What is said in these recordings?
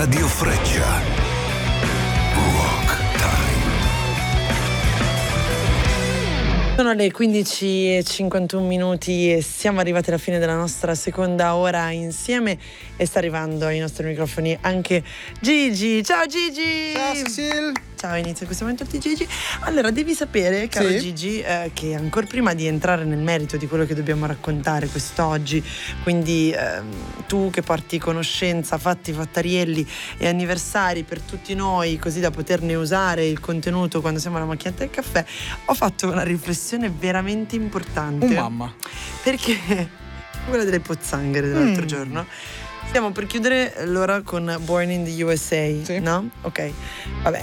Radio Freccia. Rock Time. Sono le 15:51 e siamo arrivati alla fine della nostra seconda ora insieme e sta arrivando ai nostri microfoni anche Gigi. Ciao Gigi! Ciao Cecil! Ciao, inizia in questo momento tutti Gigi. Allora, devi sapere, caro Gigi, che ancora prima di entrare nel merito di quello che dobbiamo raccontare quest'oggi, quindi tu che porti conoscenza, fatti, fattarielli e anniversari per tutti noi, così da poterne usare il contenuto quando siamo alla macchinetta del caffè, ho fatto una riflessione veramente importante. Mamma. Perché quella delle pozzanghere dell'altro giorno. Stiamo per chiudere l'ora con Born in the USA, sì. No? Ok. Vabbè,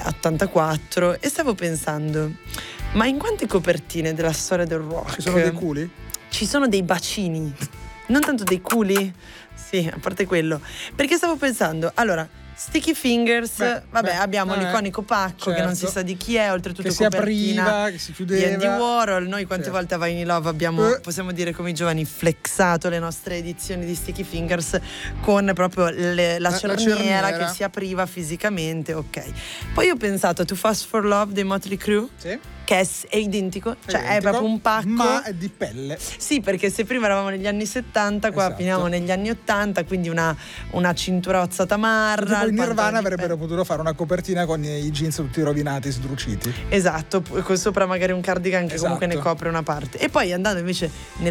84. E stavo pensando, ma in quante copertine della storia del rock Ci sono dei culi? ci sono dei bacini? Non tanto dei culi? Sì, a parte quello. Perché stavo pensando, allora, Sticky Fingers, abbiamo l'iconico pacco che non si sa di chi è, oltretutto che si copertina apriva, che si chiudeva. di Andy Warhol. Noi quante volte a Vai in Love abbiamo, possiamo dire come i giovani, flexato le nostre edizioni di Sticky Fingers con proprio la cerniera che si apriva fisicamente, ok. Poi ho pensato a To Fast for Love dei Motley Crue, che è identico, cioè è proprio un pacco, ma è di pelle. Sì, perché se prima eravamo negli anni 70, qua finiamo negli anni 80, quindi una cinturozza tamarra. Poi Nirvana avrebbero potuto fare una copertina con i jeans tutti rovinati, sdruciti. Esatto, con sopra magari un cardigan che comunque ne copre una parte. E poi andando invece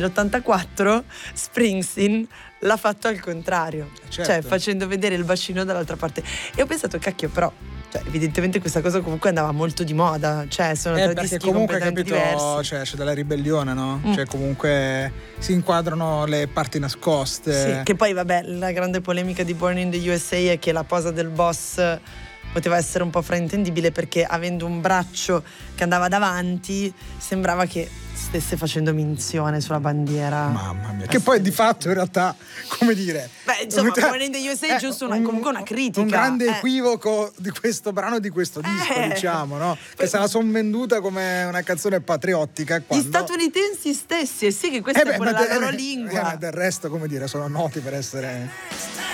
nell'84, Springsteen l'ha fatto al contrario, cioè facendo vedere il bacino dall'altra parte. E ho pensato, cacchio, però evidentemente questa cosa comunque andava molto di moda, cioè sono tre dischi comunque, completamente capito, diversi. c'è della ribellione, no? Cioè comunque si inquadrano le parti nascoste. Sì, che poi vabbè, la grande polemica di Born in the USA è che la posa del boss poteva essere un po' fraintendibile, perché avendo un braccio che andava davanti sembrava che stesse facendo minzione sulla bandiera. Mamma mia, che poi di fatto in realtà, come dire, insomma, Born in the USA è giusto comunque una critica. Un grande equivoco di questo brano, di questo disco, diciamo, no? Che se la son venduta come una canzone patriottica quando... Gli statunitensi stessi, e sì che questa è pure la loro lingua. Del resto, come dire, sono noti per essere